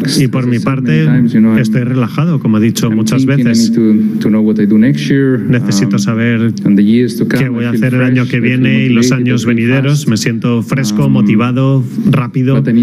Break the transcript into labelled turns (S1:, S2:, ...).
S1: Y por mi parte, estoy relajado, como he dicho muchas veces. Necesito saber qué voy a hacer el año que viene y los años venideros. Me siento fresco, motivado, rápido.